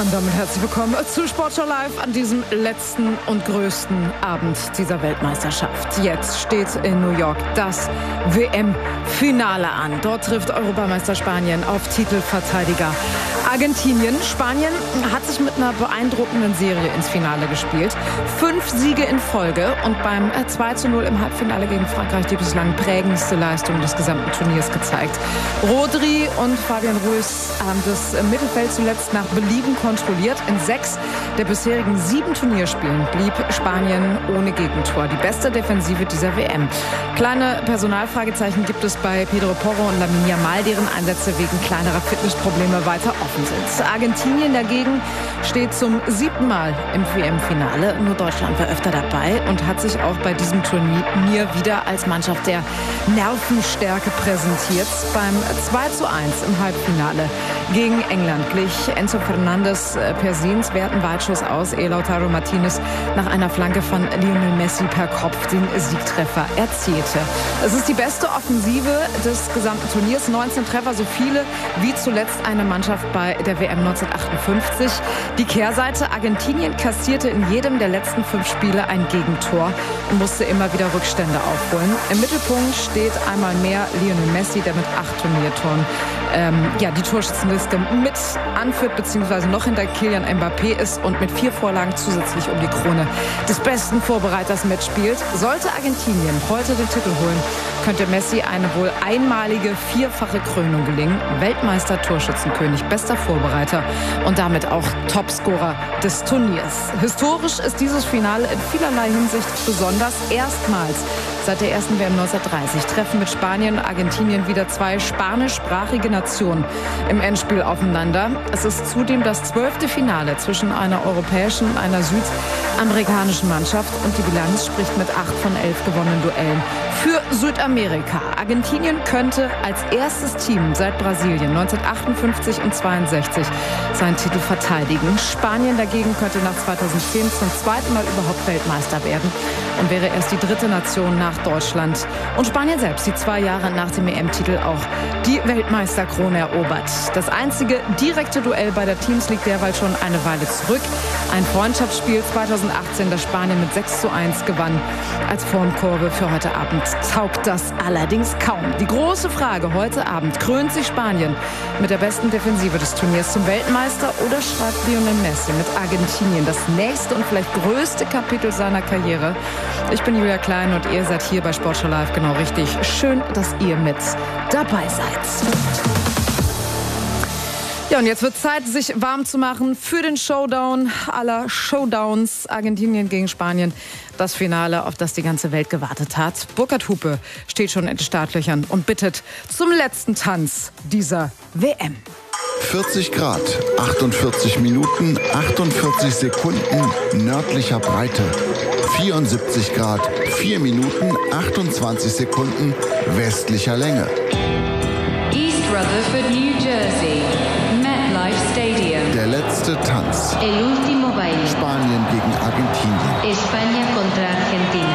Und damit herzlich willkommen zu Sportschau Live an diesem letzten und größten Abend dieser Weltmeisterschaft. Jetzt steht in New York das WM-Finale an. Dort trifft Europameister Spanien auf Titelverteidiger Argentinien. Spanien hat sich mit einer beeindruckenden Serie ins Finale gespielt. 5 Siege in Folge und beim 2:0 im Halbfinale gegen Frankreich die bislang prägendste Leistung des gesamten Turniers gezeigt. Rodri und Fabian Ruiz haben das Mittelfeld zuletzt nach Belieben kontrolliert. In 6 der bisherigen 7 Turnierspielen blieb Spanien ohne Gegentor. Die beste Defensive dieser WM. Kleine Personalfragezeichen gibt es bei Pedro Porro und Lamine Yamal, deren Einsätze wegen kleinerer Fitnessprobleme weiter offen sind. Argentinien dagegen steht zum 7. Mal im WM-Finale. Nur Deutschland war öfter dabei und hat sich auch bei diesem Turnier wieder als Mannschaft der Nervenstärke präsentiert. Beim 2:1 im Halbfinale gegen England glich Enzo Fernandes per sehenswerten Weitschuss aus, ehe Lautaro Martinez nach einer Flanke von Lionel Messi per Kopf den Siegtreffer erzielte. Es ist die beste Offensive des gesamten Turniers. 19 Treffer, so viele wie zuletzt eine Mannschaft bei der WM 1958. Die Kehrseite: Argentinien kassierte in jedem der letzten 5 Spiele ein Gegentor und musste immer wieder Rückstände aufholen. Im Mittelpunkt steht einmal mehr Lionel Messi, der mit 8 Turniertoren die Torschützenliste mit anführt, beziehungsweise noch hinter Kylian Mbappé ist und mit 4 Vorlagen zusätzlich um die Krone des besten Vorbereiters mitspielt. Sollte Argentinien heute den Titel holen, könnte Messi eine wohl einmalige 4-fache Krönung gelingen. Weltmeister, Torschützenkönig, bester Vorbereiter und damit auch Topscorer des Turniers. Historisch ist dieses Finale in vielerlei Hinsicht besonders. Erstmals seit der ersten WM 1930 treffen mit Spanien und Argentinien wieder 2 spanischsprachige Nationen im Endspiel aufeinander. Es ist zudem das 12. Finale zwischen einer europäischen und einer südamerikanischen Mannschaft und die Bilanz spricht mit 8 von 11 gewonnenen Duellen für Südamerika. Argentinien könnte als erstes Team seit Brasilien 1958 und 62 seinen Titel verteidigen. Spanien dagegen könnte nach 2010 zum 2. Mal überhaupt Weltmeister werden und wäre erst die 3. Nation nach Deutschland und Spanien selbst, die 2 Jahre nach dem EM-Titel auch die Weltmeisterkrone erobert. Das einzige direkte Duell beider Teams liegt derweil schon eine Weile zurück. Ein Freundschaftsspiel 2018, das Spanien mit 6:1 gewann. Als Formkurve für heute Abend taugt das allerdings kaum. Die große Frage heute Abend: krönt sich Spanien mit der besten Defensive des Turniers zum Weltmeister oder schreibt Lionel Messi mit Argentinien das nächste und vielleicht größte Kapitel seiner Karriere? Ich bin Julia Klein und ihr seid hier bei Sportschau Live genau richtig. Schön, dass ihr mit dabei seid. Ja, und jetzt wird Zeit, sich warm zu machen für den Showdown aller Showdowns. Argentinien gegen Spanien. Das Finale, auf das die ganze Welt gewartet hat. Burkhard Hupe steht schon in den Startlöchern und bittet zum letzten Tanz dieser WM. 40 Grad, 48 Minuten, 48 Sekunden nördlicher Breite. 74 Grad, 4 Minuten, 28 Sekunden westlicher Länge. East Rutherford, New Jersey. MetLife Stadium. Der letzte Tanz. El último baile. Spanien gegen Argentinien. España contra Argentina.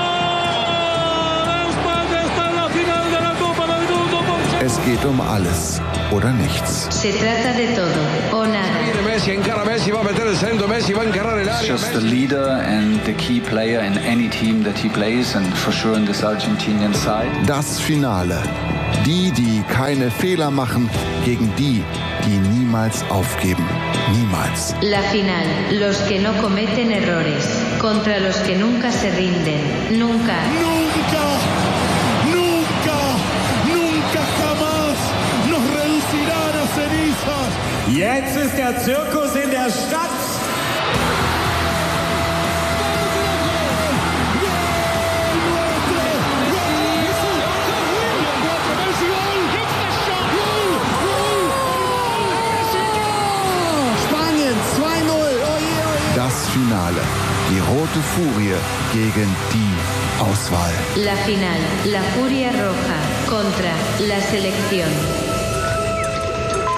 Es geht um alles oder nichts. Se trata de todo o nada. He's just the leader and the key player in any team that he plays and for sure in this Argentinian side. Das Finale. Die keine Fehler machen, gegen die niemals aufgeben. Niemals. La final. Los que no cometen errores. Contra los que nunca se rinden. Nunca. Jetzt ist der Zirkus in der Stadt. Spanien 2:0. Das Finale. Die rote Furie gegen die Auswahl. La final. La Furia Roja contra la selección.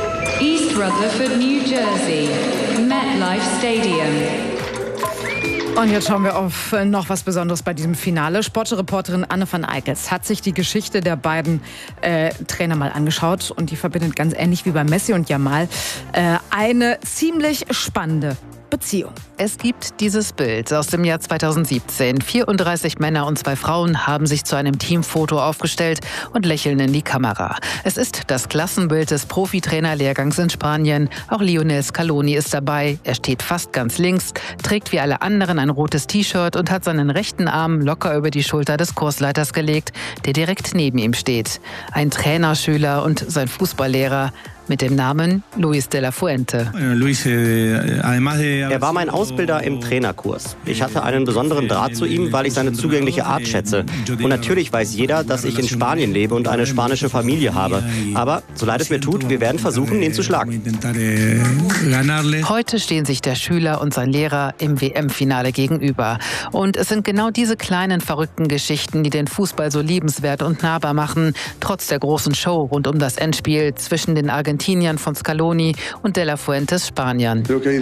East Rutherford, New Jersey. MetLife Stadium. Und jetzt schauen wir auf noch was Besonderes bei diesem Finale. Sportreporterin Anne van Eickels hat sich die Geschichte der beiden Trainer mal angeschaut. Und die verbindet ganz ähnlich wie bei Messi und Yamal eine ziemlich spannende Beziehung. Es gibt dieses Bild aus dem Jahr 2017. 34 Männer und 2 Frauen haben sich zu einem Teamfoto aufgestellt und lächeln in die Kamera. Es ist das Klassenbild des Profitrainerlehrgangs in Spanien. Auch Lionel Scaloni ist dabei. Er steht fast ganz links, trägt wie alle anderen ein rotes T-Shirt und hat seinen rechten Arm locker über die Schulter des Kursleiters gelegt, der direkt neben ihm steht. Ein Trainerschüler und sein Fußballlehrer mit dem Namen Luis de la Fuente. Er war mein Ausbilder im Trainerkurs. Ich hatte einen besonderen Draht zu ihm, weil ich seine zugängliche Art schätze. Und natürlich weiß jeder, dass ich in Spanien lebe und eine spanische Familie habe. Aber, so leid es mir tut, wir werden versuchen, ihn zu schlagen. Heute stehen sich der Schüler und sein Lehrer im WM-Finale gegenüber. Und es sind genau diese kleinen, verrückten Geschichten, die den Fußball so liebenswert und nahbar machen, trotz der großen Show rund um das Endspiel zwischen den Argentiniern von Scaloni und de la Fuentes Spaniern.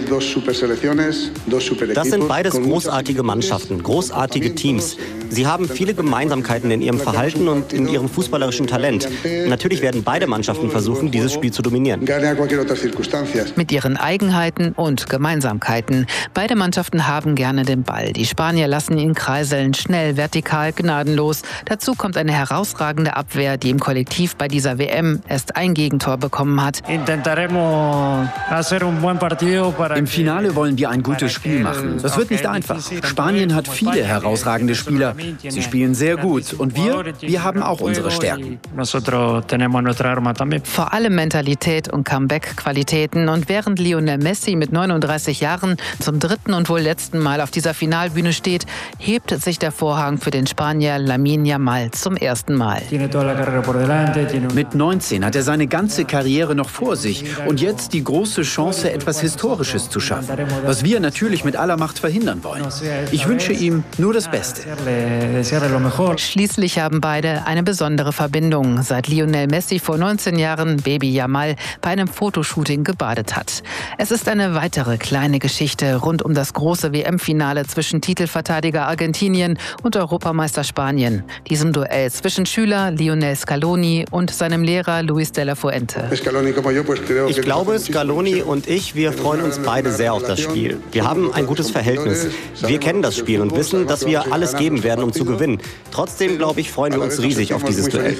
Das sind beides großartige Mannschaften, großartige Teams. Sie haben viele Gemeinsamkeiten in ihrem Verhalten und in ihrem fußballerischen Talent. Natürlich werden beide Mannschaften versuchen, dieses Spiel zu dominieren. Mit ihren Eigenheiten und Gemeinsamkeiten. Beide Mannschaften haben gerne den Ball. Die Spanier lassen ihn kreiseln, schnell, vertikal, gnadenlos. Dazu kommt eine herausragende Abwehr, die im Kollektiv bei dieser WM erst ein Gegentor bekommen hat. Im Finale wollen wir ein gutes Spiel machen. Das wird nicht einfach. Spanien hat viele herausragende Spieler. Sie spielen sehr gut. Und wir haben auch unsere Stärken. Vor allem Mentalität und Comeback-Qualitäten. Und während Lionel Messi mit 39 Jahren zum 3. und wohl letzten Mal auf dieser Finalbühne steht, hebt sich der Vorhang für den Spanier Lamine Yamal zum ersten Mal. Mit 19 hat er seine ganze Karriere noch vor sich und jetzt die große Chance, etwas Historisches zu schaffen, was wir natürlich mit aller Macht verhindern wollen. Ich wünsche ihm nur das Beste. Schließlich haben beide eine besondere Verbindung, seit Lionel Messi vor 19 Jahren Baby Yamal bei einem Fotoshooting gebadet hat. Es ist eine weitere kleine Geschichte rund um das große WM-Finale zwischen Titelverteidiger Argentinien und Europameister Spanien, diesem Duell zwischen Schüler Lionel Scaloni und seinem Lehrer Luis de la Fuente. Ich glaube, Scaloni und ich, wir freuen uns beide sehr auf das Spiel. Wir haben ein gutes Verhältnis. Wir kennen das Spiel und wissen, dass wir alles geben werden, um zu gewinnen. Trotzdem, glaube ich, freuen wir uns riesig auf dieses Duell.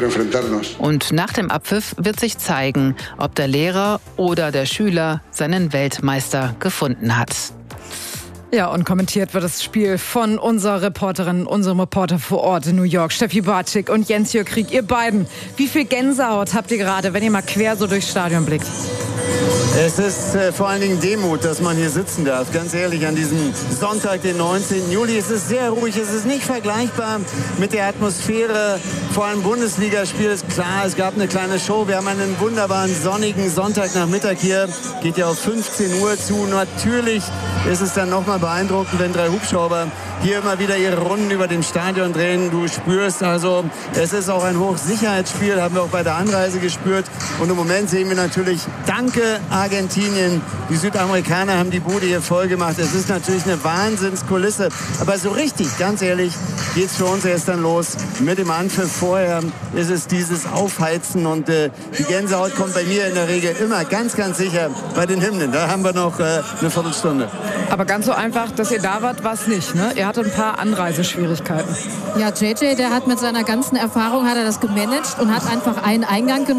Und nach dem Abpfiff wird sich zeigen, ob der Lehrer oder der Schüler seinen Weltmeister gefunden hat. Ja, und kommentiert wird das Spiel von unserer Reporterin, unserem Reporter vor Ort in New York, Steffi Bartschik und Jens-Jörg Krieg. Ihr beiden, wie viel Gänsehaut habt ihr gerade, wenn ihr mal quer so durchs Stadion blickt? Es ist vor allen Dingen Demut, dass man hier sitzen darf. Ganz ehrlich, an diesem Sonntag, den 19. Juli, es ist sehr ruhig. Es ist nicht vergleichbar mit der Atmosphäre vor einem Bundesligaspiel. Ist klar, es gab eine kleine Show. Wir haben einen wunderbaren sonnigen Sonntagnachmittag hier. Geht ja auf 15 Uhr zu. Natürlich ist es dann nochmal beeindruckend, wenn 3 Hubschrauber hier immer wieder ihre Runden über dem Stadion drehen. Du spürst also, es ist auch ein Hochsicherheitsspiel, haben wir auch bei der Anreise gespürt. Und im Moment sehen wir natürlich, danke Argentinien. Die Südamerikaner haben die Bude hier voll gemacht. Es ist natürlich eine Wahnsinnskulisse. Aber so richtig, ganz ehrlich, geht es für uns erst dann los mit dem Anpfiff. Vorher ist es dieses Aufheizen und die Gänsehaut kommt bei mir in der Regel immer ganz, ganz sicher bei den Hymnen. Da haben wir noch eine Viertelstunde. Aber ganz so einfach, dass ihr da wart, war es nicht, ne? Ihr hattet ein paar Anreiseschwierigkeiten. Ja, JJ, der hat mit seiner ganzen Erfahrung hat er das gemanagt und hat einfach einen Eingang genommen.